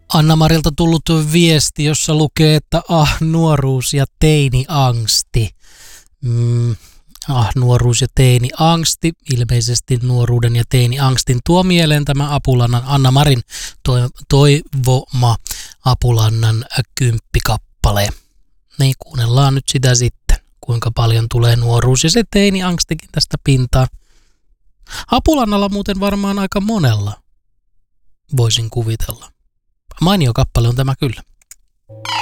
Anna-Marilta tullut viesti, jossa lukee, että nuoruus ja teini-angsti. Nuoruus ja teini-angsti. Ilmeisesti nuoruuden ja teini-angstin tuo mieleen tämä Apulannan Anna-Marin toivoma Apulannan 10-kappale. Niin kuunnellaan nyt sitä sitten, kuinka paljon tulee nuoruus ja se teini-angstikin tästä pintaan. Apulannalla muuten varmaan aika monella, voisin kuvitella. Mainio kappale on tämä kyllä.